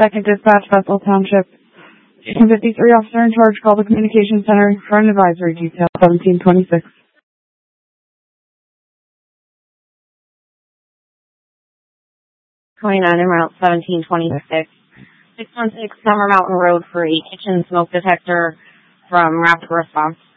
2nd Dispatch, Bethel Township. 53 officer in charge, call the communications center for an advisory detail, 1726. 29 en route, 1726. 616 Summer Mountain Road for a kitchen smoke detector from Rapid Response.